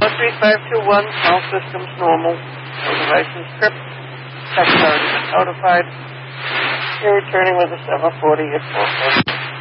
13521, all systems normal. No devices tripped. Check already been notified. You're returning with a 740 at 440.